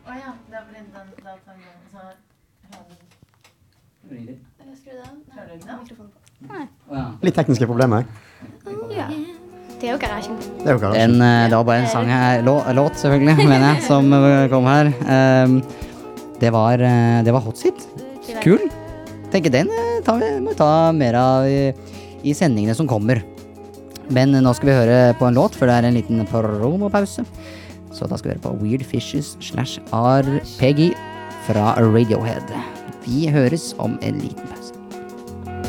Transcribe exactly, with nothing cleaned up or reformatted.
Åja, det er blitt den dataen så Ringer. Skru den. Hører du den? Mikrofonen på. Nei. Ja. Litt tekniske problemer. Ja. Det er jo garasjen. Det er jo garasjen. Den, eh, det var bare en sang her, lå, låt selvfølgelig, mener jeg, som eh, kom her. Um, det var, eh, det var Hot Seat. Kul. Tenker den eh, tar vi, må vi ta mer av i, i sendingene som kommer. Men nå skal vi høre på en låt, for det er en liten promopause. Så da skal vi høre på Weird Fishes slash R P G fra Radiohead. Vi høres om en liten pause.